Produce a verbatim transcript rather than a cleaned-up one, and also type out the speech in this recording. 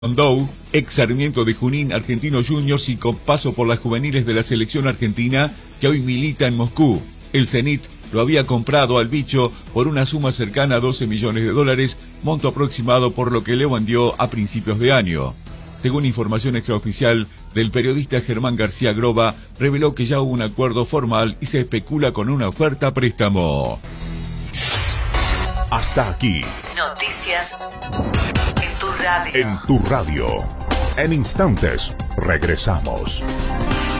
Dou, ex Sarmiento de Junín, Argentino Juniors y con paso por las juveniles de la selección argentina, que hoy milita en Moscú. El Zenit lo había comprado al bicho por una suma cercana a doce millones de dólares, monto aproximado por lo que le vendió a principios de año. Según información extraoficial del periodista Germán García Groba, reveló que ya hubo un acuerdo formal y se especula con una oferta a préstamo. Hasta aquí. Noticias en tu radio. En tu radio. En instantes, regresamos.